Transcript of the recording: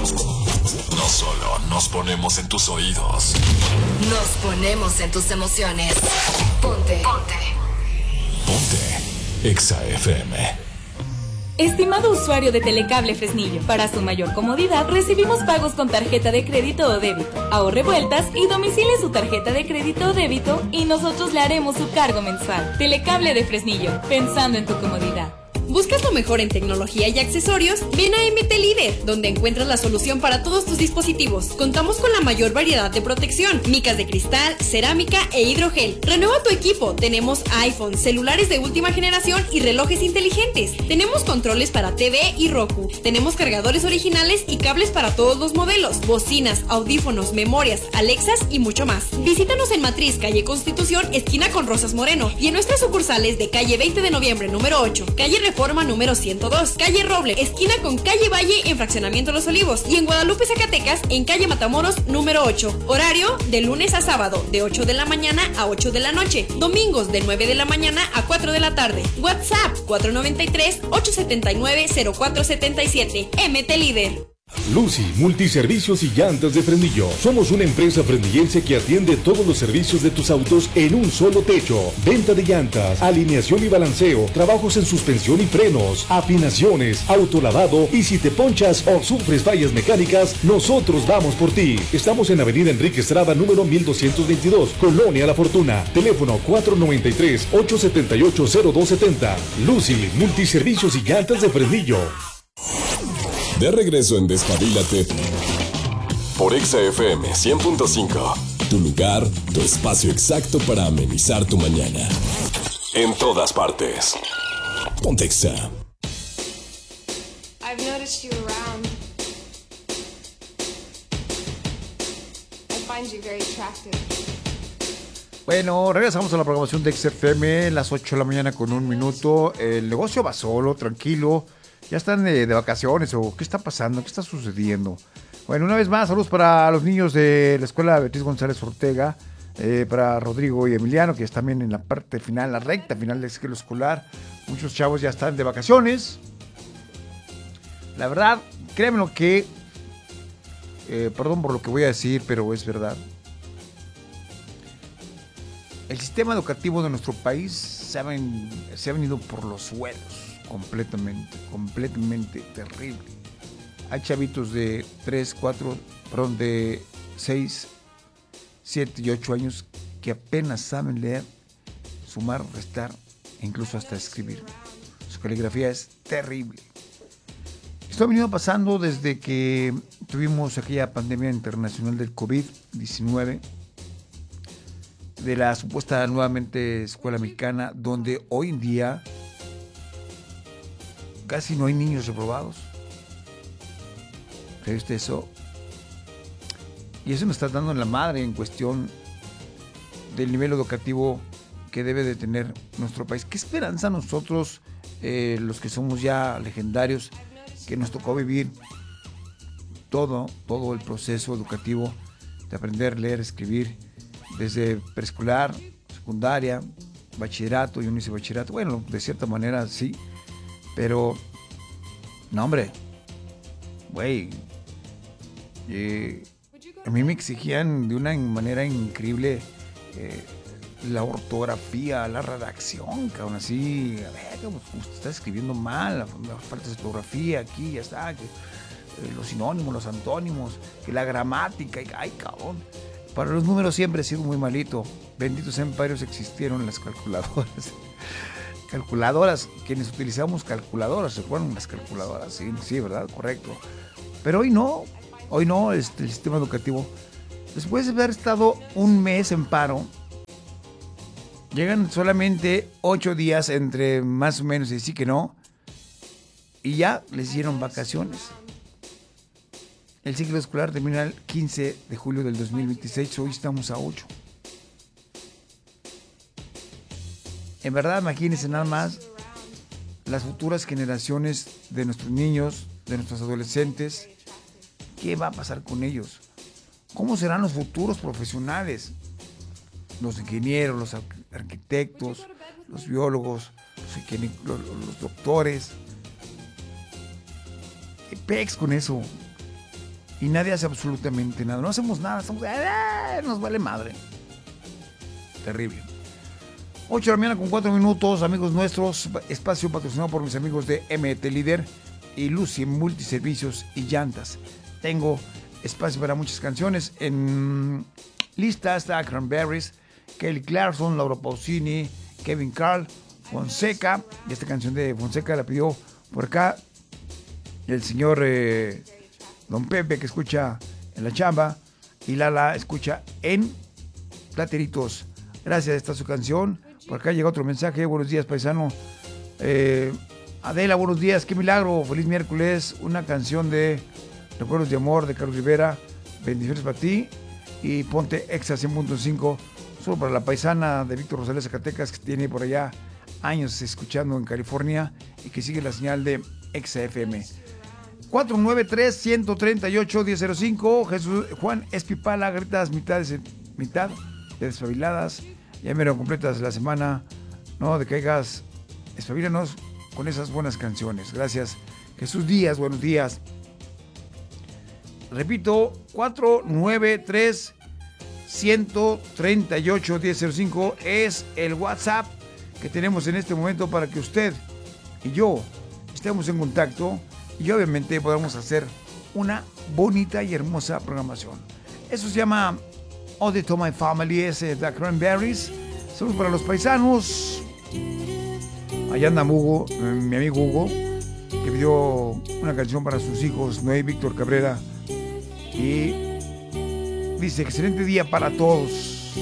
No solo nos ponemos en tus oídos, nos ponemos en tus emociones. Ponte. Exa FM. Estimado usuario de Telecable Fresnillo, para su mayor comodidad recibimos pagos con tarjeta de crédito o débito. Ahorre vueltas y domicile su tarjeta de crédito o débito y nosotros le haremos su cargo mensual. Telecable de Fresnillo, pensando en tu comodidad. ¿Buscas lo mejor en tecnología y accesorios? Ven a MT Líder, donde encuentras la solución para todos tus dispositivos. Contamos con la mayor variedad de protección, micas de cristal, cerámica e hidrogel. Renueva tu equipo. Tenemos iPhone, celulares de última generación y relojes inteligentes. Tenemos controles para TV y Roku. Tenemos cargadores originales y cables para todos los modelos, bocinas, audífonos, memorias, Alexas y mucho más. Visítanos en Matriz, calle Constitución, esquina con Rosas Moreno, y en nuestras sucursales de calle 20 de noviembre número 8, calle Reforma número 102, calle Roble, esquina con calle Valle en Fraccionamiento Los Olivos, y en Guadalupe, Zacatecas, en calle Matamoros número 8. Horario de lunes a sábado, de 8 de la mañana a 8 de la noche. Domingos de 9 de la mañana a 4 de la tarde. WhatsApp 493-879-0477. MT Líder. Lucy, multiservicios y llantas de Fresnillo. Somos una empresa fresnillense que atiende todos los servicios de tus autos en un solo techo. Venta de llantas, alineación y balanceo, trabajos en suspensión y frenos, afinaciones, autolavado, y si te ponchas o sufres fallas mecánicas, nosotros vamos por ti. Estamos en Avenida Enrique Estrada, número 1222, Colonia La Fortuna. Teléfono 493-878-0270. Lucy, multiservicios y llantas de Fresnillo. De regreso en Despabilate por Exa FM 100.5. Tu lugar, tu espacio exacto para amenizar tu mañana. En todas partes. Ponte Exa. I've noticed you around. I find you very attractive. Bueno, regresamos a la programación de Exa FM, las 8 de la mañana con 1 minuto. El negocio va solo, tranquilo. ¿Ya están de vacaciones o qué está pasando? ¿Qué está sucediendo? Bueno, una vez más, saludos para los niños de la escuela Beatriz González Ortega, para Rodrigo y Emiliano, que están también en la parte final, la recta final del ciclo escolar. Muchos chavos ya están de vacaciones. La verdad, créanme lo que, perdón por lo que voy a decir, pero es verdad. El sistema educativo de nuestro país se ha venido por los suelos. Completamente terrible. Hay chavitos de 6, 7 y 8 años que apenas saben leer, sumar, restar e incluso hasta escribir. Su caligrafía es terrible. Esto ha venido pasando desde que tuvimos aquella pandemia internacional del COVID-19, de la supuesta nuevamente escuela mexicana, donde hoy en día casi no hay niños reprobados. ¿Cree usted eso? Y eso nos está dando en la madre en cuestión del nivel educativo que debe de tener nuestro país. ¿Qué esperanza nosotros, los que somos ya legendarios, que nos tocó vivir todo el proceso educativo de aprender, leer, escribir, desde preescolar, secundaria, bachillerato y bachillerato? Bueno, de cierta manera sí. Pero, no hombre, güey, a mí me exigían de una manera increíble la ortografía, la redacción, cabrón, así, a ver, como usted está escribiendo mal, la falta de ortografía aquí, ya está, que, los sinónimos, los antónimos, que la gramática, y, ay, cabrón. Para los números siempre he sido muy malito. Benditos emparios existieron las calculadoras, quienes utilizamos calculadoras, ¿recuerdan las calculadoras? Sí, ¿verdad? Correcto. Pero hoy no, el sistema educativo, después de haber estado un mes en paro, llegan solamente 8 días entre más o menos y sí que no, y ya les dieron vacaciones. El ciclo escolar termina el 15 de julio del 2026, hoy estamos a 8. En verdad, imagínense nada más las futuras generaciones de nuestros niños, de nuestros adolescentes. ¿Qué va a pasar con ellos? ¿Cómo serán los futuros profesionales? Los ingenieros, los arquitectos, los biólogos, los doctores. ¿Qué pex con eso? y nadie hace absolutamente nada. No hacemos nada, nos vale madre. Terrible. 8 de la mañana con 4 minutos, amigos nuestros. Espacio patrocinado por mis amigos de MT Líder y Lucy Multiservicios y Llantas. Tengo espacio para muchas canciones. En lista está Cranberries, Kelly Clarkson, Laura Pausini, Kevin Carl, Fonseca. Y esta canción de Fonseca la pidió por acá el señor Don Pepe, que escucha en la chamba, y Lala escucha en Plateritos. Gracias, esta es su canción. Por acá llega otro mensaje. Buenos días, paisano. Adela, buenos días, qué milagro. Feliz miércoles. Una canción de Recuerdos de Amor de Carlos Rivera. Bendiciones para ti. Y ponte Exa 100.5. Solo para la paisana de Víctor Rosales, Zacatecas, que tiene por allá años escuchando en California y que sigue la señal de Exa FM. 493-138-1005. Jesús Juan Espipala, gritas mitad de despabiladas. Ya mero completas la semana, no de caigas, espabilanos con esas buenas canciones. Gracias, Jesús Díaz, buenos días. Repito, 493-138-1005 es el WhatsApp que tenemos en este momento para que usted y yo estemos en contacto y obviamente podamos hacer una bonita y hermosa programación. Eso se llama Ode to My Family, es The Cranberries. Saludos para los paisanos. Allá anda Hugo, mi amigo Hugo, que pidió una canción para sus hijos, Noé y Víctor Cabrera. Y dice, excelente día para todos.